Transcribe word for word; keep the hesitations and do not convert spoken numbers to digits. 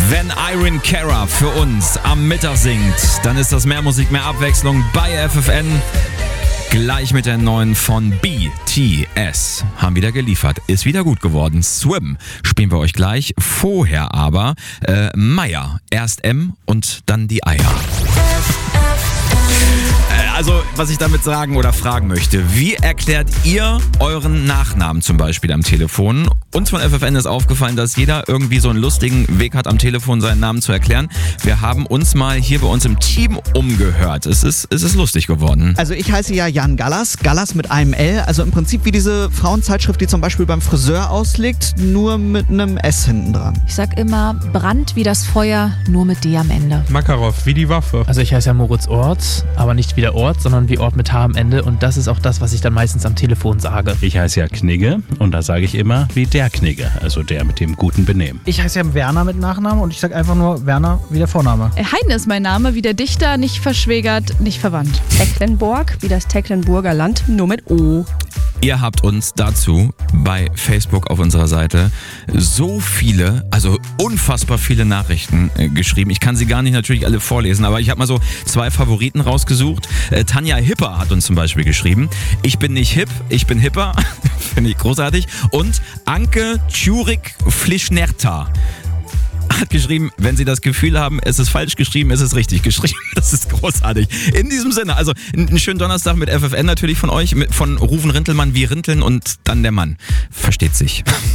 Wenn Irene Cara für uns am Mittag singt, dann ist das mehr Musik, mehr Abwechslung bei F F N. Gleich mit der neuen von B T S. Haben wieder geliefert. Ist wieder gut geworden. Swim spielen wir euch gleich. Vorher aber äh, Meier. Erst M und dann die Eier. Also, was ich damit sagen oder fragen möchte, wie erklärt ihr euren Nachnamen zum Beispiel am Telefon? Uns von F F N ist aufgefallen, dass jeder irgendwie so einen lustigen Weg hat, am Telefon seinen Namen zu erklären. Wir haben uns mal hier bei uns im Team umgehört. Es ist, es ist lustig geworden. Also ich heiße ja Jan Gallas, Gallas mit einem L, also im Prinzip wie diese Frauenzeitschrift, die zum Beispiel beim Friseur auslegt, nur mit einem S hinten dran. Ich sag immer, Brand wie das Feuer, nur mit D am Ende. Makarov, wie die Waffe. Also ich heiße ja Moritz Ort, aber nicht wie der Ort, sondern wie Ort mit H am Ende, und das ist auch das, was ich dann meistens am Telefon sage. Ich heiße ja Knigge und da sage ich immer wie der Knigge, also der mit dem guten Benehmen. Ich heiße ja Werner mit Nachnamen und ich sage einfach nur Werner wie der Vorname. Heine ist mein Name, wie der Dichter, nicht verschwägert, nicht verwandt. Tecklenburg, wie das Tecklenburger Land, nur mit O. Ihr habt uns dazu bei Facebook auf unserer Seite so viele, also unfassbar viele Nachrichten äh, geschrieben. Ich kann sie gar nicht natürlich alle vorlesen, aber ich habe mal so zwei Favoriten rausgesucht. Äh, Tanja Hipper hat uns zum Beispiel geschrieben: Ich bin nicht hip, ich bin hipper. Finde ich großartig. Und Anke Tschurik-Flischnerta hat geschrieben, wenn Sie das Gefühl haben, es ist falsch geschrieben, es ist richtig geschrieben. Das ist großartig. In diesem Sinne, also einen schönen Donnerstag mit F F N natürlich von euch, mit, von Rufen Rintelmann wie Rinteln und dann der Mann. Versteht sich.